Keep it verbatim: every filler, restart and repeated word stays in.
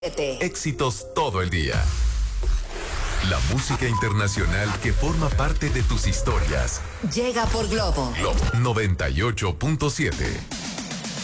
Éxitos todo el día. La música internacional que forma parte de tus historias. Llega por Globo. Globo noventa y ocho punto siete.